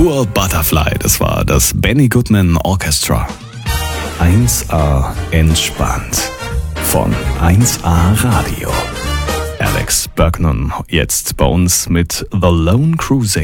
Poor Butterfly, das war das Benny Goodman Orchestra. 1A entspannt von 1A Radio. Alex Bergman jetzt bei uns mit The Lone Crusade.